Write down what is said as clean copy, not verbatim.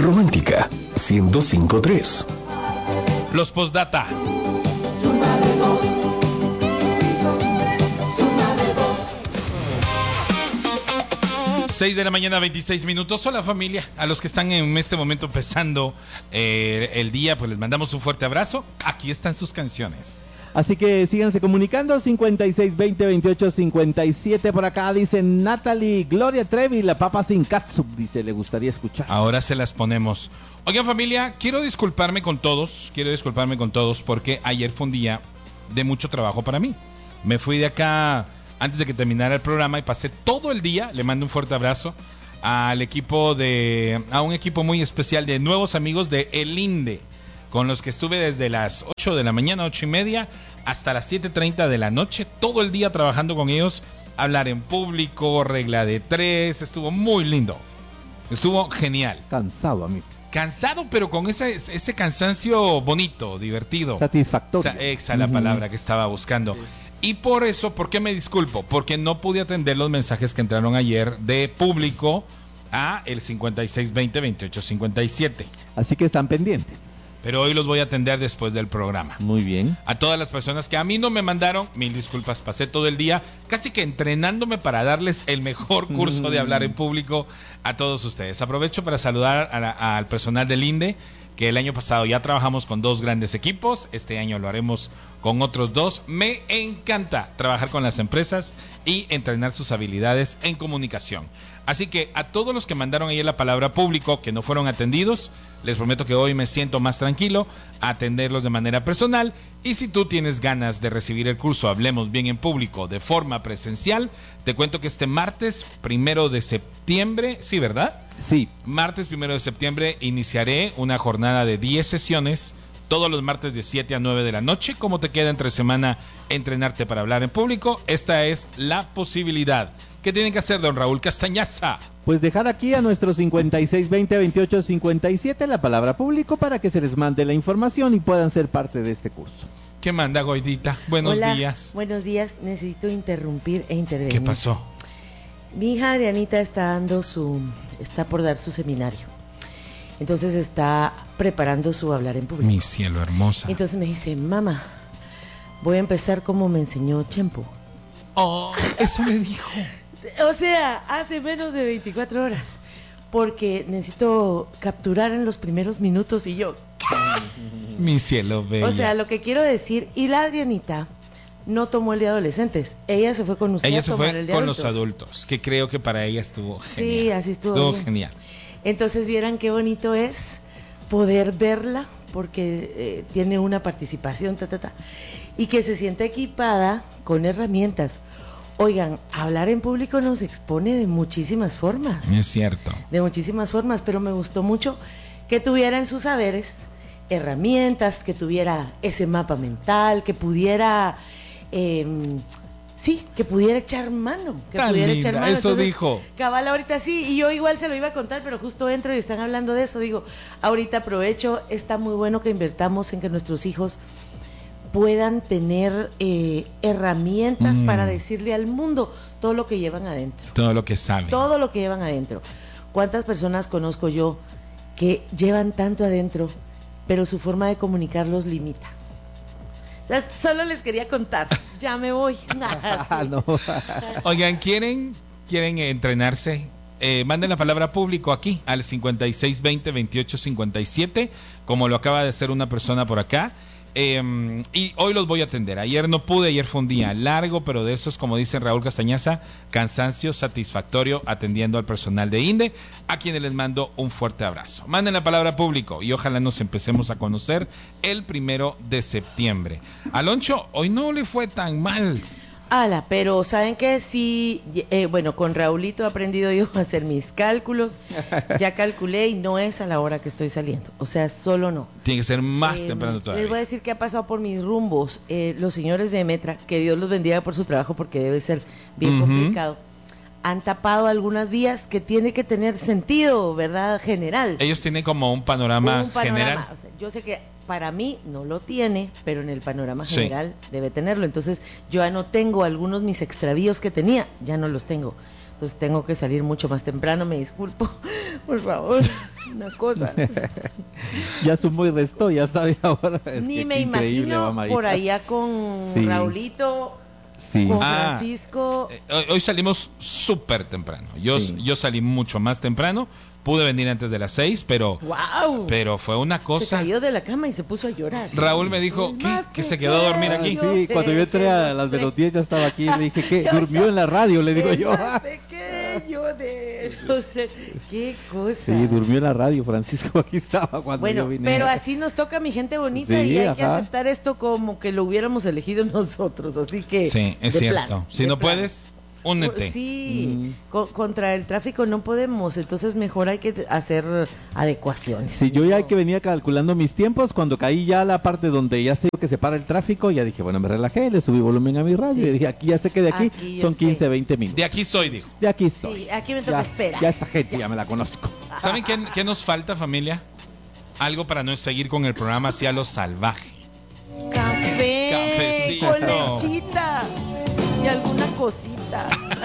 Romántica 105.3. Los postdata. 6 de la mañana, 26 minutos. Hola familia, a los que están en este momento empezando el día, pues les mandamos un fuerte abrazo. Aquí están sus canciones. Así que síganse comunicando, 5620-2857. Por acá dice Natalie, Gloria Trevi, la papa sin catsup, dice, le gustaría escuchar. Ahora se las ponemos. Oigan familia, quiero disculparme con todos porque ayer fue un día de mucho trabajo para mí. Me fui de acá antes de que terminara el programa y pasé todo el día. Le mando un fuerte abrazo a un equipo muy especial de nuevos amigos de El INDE, con los que estuve desde las 8 de la mañana, 8:30, hasta las 7:30 de la noche, todo el día trabajando con ellos, hablar en público, regla de 3, estuvo muy lindo, estuvo genial. Cansado, amigo. Cansado, pero con ese cansancio bonito, divertido. Satisfactorio. Esa es la palabra que estaba buscando. Sí. Y por eso, ¿por qué me disculpo? Porque no pude atender los mensajes que entraron ayer de público a el 5620-2857. Así que están pendientes. Pero hoy los voy a atender después del programa. Muy bien. A todas las personas que a mí no me mandaron, mil disculpas, pasé todo el día casi que entrenándome para darles el mejor curso de hablar en público a todos ustedes. Aprovecho para saludar al personal del INDE, que el año pasado ya trabajamos con 2 grandes equipos, este año lo haremos con otros 2. Me encanta trabajar con las empresas y entrenar sus habilidades en comunicación. Así que a todos los que mandaron ayer la palabra público que no fueron atendidos, les prometo que hoy me siento más tranquilo a atenderlos de manera personal. Y si tú tienes ganas de recibir el curso Hablemos Bien en Público de forma presencial, te cuento que este martes 1 de septiembre, ¿sí, verdad? Sí. Martes 1 de septiembre iniciaré una jornada de 10 sesiones, todos los martes de 7 a 9 de la noche. ¿Cómo te queda entre semana entrenarte para hablar en público? Esta es la posibilidad. ¿Qué tienen que hacer, don Raúl Castañaza? Pues dejar aquí a nuestro 5620-2857 la palabra público para que se les mande la información y puedan ser parte de este curso. ¿Qué manda, Goidita? Buenos días. Buenos días, necesito interrumpir e intervenir. ¿Qué pasó? Mi hija Adrianita está por dar su seminario. Entonces está preparando su hablar en público. Mi cielo hermosa. Entonces me dice, mamá, voy a empezar como me enseñó Chempo. Oh, eso me dijo. O sea, hace menos de 24 horas. Porque necesito capturar en los primeros minutos y yo... Mi cielo bella. O sea, lo que quiero decir, y la Adrianita no tomó el de adolescentes. Ella se fue con usted ella a tomar el de adultos. Los adultos, que creo que para ella estuvo genial. Sí, así estuvo genial. Entonces vieran qué bonito es poder verla, porque tiene una participación, y que se sienta equipada con herramientas. Oigan, hablar en público nos expone de muchísimas formas. Es cierto. De muchísimas formas, pero me gustó mucho que tuviera en sus saberes herramientas, que tuviera ese mapa mental, que pudiera... que pudiera echar mano. Que tan pudiera linda, echar mano. Eso entonces, dijo. Cabal, ahorita sí, y yo igual se lo iba a contar, pero justo entro y están hablando de eso. Digo, ahorita aprovecho, está muy bueno que invertamos en que nuestros hijos puedan tener herramientas para decirle al mundo todo lo que llevan adentro. Todo lo que saben. Todo lo que llevan adentro. ¿Cuántas personas conozco yo que llevan tanto adentro, pero su forma de comunicar los limita? O sea, solo les quería contar. Ya me voy. No. Oigan, ¿quieren entrenarse? Manden la palabra público aquí al 5620-2857, como lo acaba de hacer una persona por acá. Y hoy los voy a atender. Ayer no pude, ayer fue un día largo, pero de esos, como dice Raúl Castañaza, cansancio satisfactorio atendiendo al personal de INDE, a quienes les mando un fuerte abrazo. Manden la palabra público y ojalá nos empecemos a conocer el 1 de septiembre. Aloncho, hoy no le fue tan mal. Pero ¿saben qué? Sí, bueno, con Raulito he aprendido yo a hacer mis cálculos. Ya calculé y no es a la hora que estoy saliendo. O sea, solo no. Tiene que ser más temprano todavía. Les voy a decir que ha pasado por mis rumbos. Los señores de Metra, que Dios los bendiga por su trabajo porque debe ser bien complicado, han tapado algunas vías que tiene que tener sentido, ¿verdad? General. Ellos tienen como un panorama general. O sea, yo sé que para mí no lo tiene, pero en el panorama general debe tenerlo. Entonces yo ya no tengo algunos mis extravíos que tenía, ya no los tengo. Entonces tengo que salir mucho más temprano, me disculpo, por favor. una cosa. Ya sumó y restó, ya está ahora. Ni me imagino por allá con Raulito, con Francisco. Hoy salimos súper temprano. Yo salí mucho más temprano. Pude venir antes de las 6, pero fue una cosa. Se cayó de la cama y se puso a llorar. Raúl me dijo que se quedó a dormir aquí. Sí, cuando yo entré a las de los 10 ya estaba aquí. Le dije que durmió en la radio, le digo yo. Pequeño de no sé, qué cosa. Sí, durmió en la radio, Francisco, aquí estaba cuando yo vine. Pero así nos toca, mi gente bonita, y hay que aceptar esto como que lo hubiéramos elegido nosotros, así que sí, es cierto. Si no puedes, únete. Sí, contra el tráfico no podemos, entonces mejor hay que hacer adecuaciones. Sí, yo ya que venía calculando mis tiempos, cuando caí ya a la parte donde ya sé que se para el tráfico, ya dije, bueno, me relajé, le subí volumen a mi radio y dije, aquí ya sé que de aquí son 15, 20 minutos. De aquí soy, dijo. De aquí soy. Sí, aquí me toca esperar. Ya esta gente ya me la conozco. ¿Saben qué nos falta, familia? Algo para no seguir con el programa hacia lo salvaje. Cafecito. Con lechita y alguna cosita.